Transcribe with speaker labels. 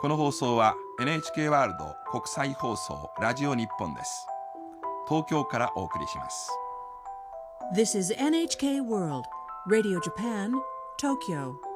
Speaker 1: この放送は NHK ワールド国際放送ラジオ日本です。東京からお送りします。
Speaker 2: This is NHK World Radio Japan, Tokyo.